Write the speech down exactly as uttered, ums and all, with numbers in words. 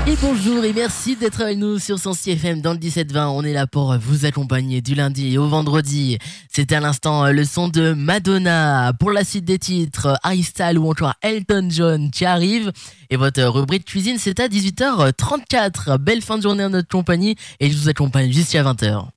Et bonjour et merci d'être avec nous sur Sensi F M dans le dix-sept vingt. On est là pour vous accompagner du lundi au vendredi. C'était à l'instant le son de Madonna. Pour la suite des titres, Harry Styles ou encore Elton John qui arrive. Et votre rubrique cuisine, c'est à dix-huit heures trente-quatre. Belle fin de journée en notre compagnie et je vous accompagne jusqu'à vingt heures.